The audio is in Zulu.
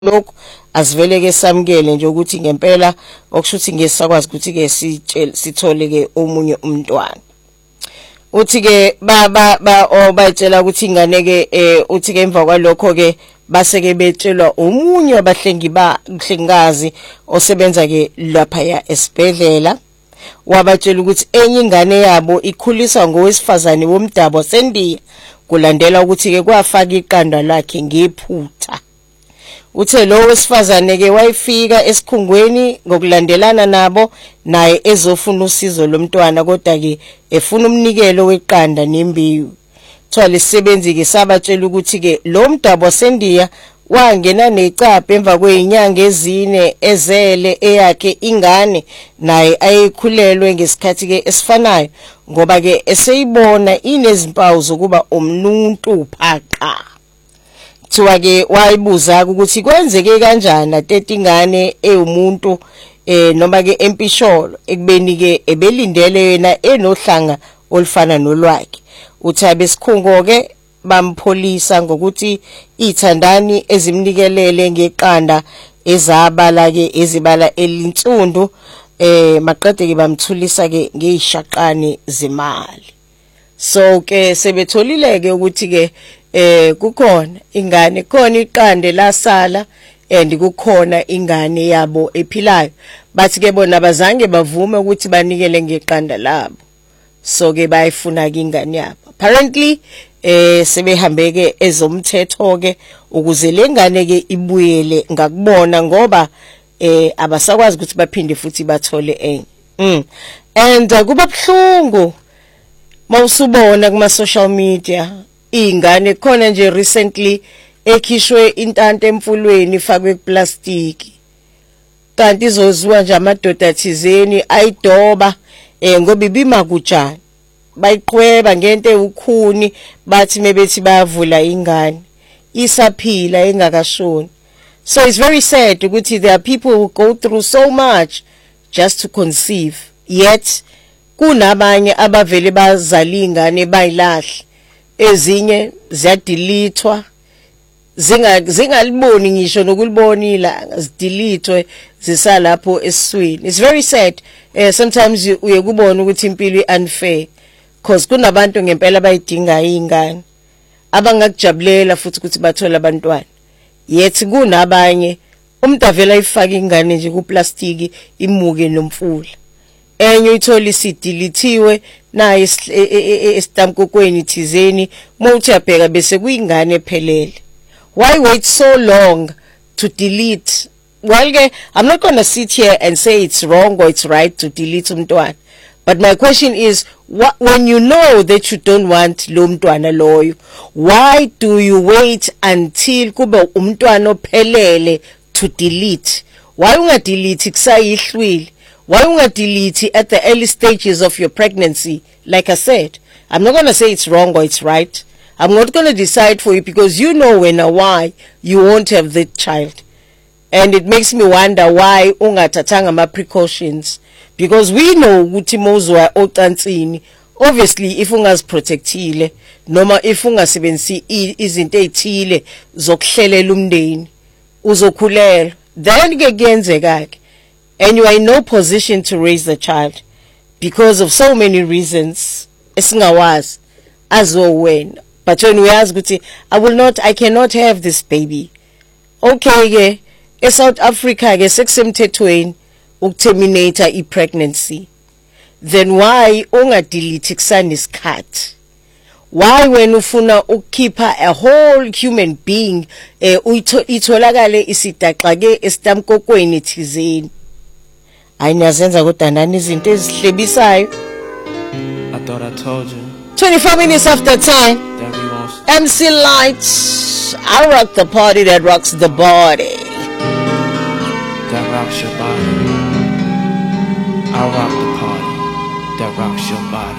lokho asivele ke samukele nje ukuthi ngempela okusho ukuthi ngesakwazi ukuthi ke sithole ke omunye umntwana. Uthi ke bayitshela ukuthi ingane ke uthi ke emva kwalokho ke base ke betshelwa omunye wabahlengikazi osebenza ke lapha ya esibhedlela wabatshela ukuthi enye ingane yabo ikhuliswa ngowesifazane womdabu sendiya kulandela ukuthi ke kwafaka iqanda lakhe ngephutha. Uthe lo wesifazane ke wayifika esikhungweni ngokulandelana nabo naye ezofuna usizo lomntwana kodwa ke efuna umnikelo weqanda nembewu. Thwala isisebenzi ke sabatshela ukuthi ke lo mdabu wasendiya wangena necapha emva kwezinyanga ezine ezele eyakhe ingane naye ayekhulelwe ngesikhathi ke esifanayo ngoba ke eseyibona inezimpawu zokuba umnuntu phaqa. Kuthiwa ke wayibuza ukuthi kwenzeke kanjani atete ingane ewumuntu noma ke empisholo ekubeni ke ebelindele yena enohlanga olufana nolwakhe. Uthi abesikhungo ke bampholisa ngokuthi ithandani ezimnikelele ngeqanda ezabala ke ezibala elinsundu maqede ke bamthulisa ke ngeyishaqane zemali. So ke sebetholile ke ukuthi ke kukhona ingane khona iqande lasala and kukhona ingane yabo ephilayo bathi ke bona bazange bavume ukuthi banikele ngeqanda labo. So ke bayifuna ke ingane yabo apparently sebehambe ke ezomthetho ke ukuze lengane ke ibuyele ngakubona ngoba abasakwazi ukuthi baphinde futhi bathole enye. And kuba buhlungu mawusubona kuma social media ingane khona nje recently ekhishwe intanta emfulweni ifakwe kuplastic kanti izozwa nje amadoda thizeni ayidoba ngoba ibimakujana bayiqhweba ngento ewukhuni bathi mebethi bayavula ingane isaphila engakashoni. So it's very sad ukuthi there are people who go through so much just to conceive, yet kunabanye abavele bazala ingane bayilahle ezinye ziyadilithwa zingaliboni ngisho nokulibona ilanga zidilithwe zisalapho esiswini. It's very sad. Sometimes uye kubona ukuthi impilo unfair because kunabantu ngempela bayidinga ingane abangakujabulela futhi ukuthi bathola abantwana, yet kunabanye umuntu avela ifaka ingane nje kuplastic imuke nomfula enye uyithola isidilithiwe naye esitamkokweni thizeni mawuthi yabheka bese kuyingane ephelele. Why wait so long to delete? Well, I'm not going to sit here and say it's wrong or it's right to delete umntwana, but my question is, when you know that you don't want lo mntwana loyo, why do you wait until kube umntwana ophelele to delete? Why ungadelete kusayihlwile? Why ungadelete at the early stages of your pregnancy? Like I said, I'm not going to say it's wrong or it's right. I'm not going to decide for you because you know when or why you won't have the child. And it makes me wonder why ungathathanga ma precautions, because we know ukuthi mozwa ocansini obviously if ungaziprotectile noma if ungasebenzisi izinto ezithile zokuhlelela umndeni uzokhulela, then ke kuyenzeka ke and you are in no position to raise the child because of so many reasons esingawazi azowena. But when we ask ukuthi I cannot have this baby, okay ke eSouth Africa ke sekusemthethweni ukuterminate i-pregnancy, then why ungadelete kusanesikhathi? Why when ufuna ukukhipha a whole human being itholakale isidaxa ke esitamkokweni thizeni? Ayinazenza kodwa nani izinto ezihlebisayo. I thought I told you. 24 minutes after 10. MC Lights, I rock the party that rocks the body. That rocks your body. I rock the party that rocks your body.